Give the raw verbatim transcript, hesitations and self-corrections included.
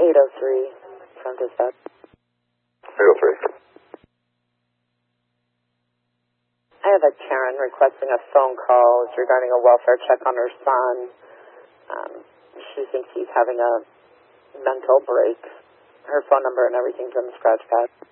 eight oh three from dispatch. eight oh three. I have a Karen requesting a phone call. It's regarding a welfare check on her son. Um, she thinks he's having a mental break. Her phone number and everything's on the scratch pad.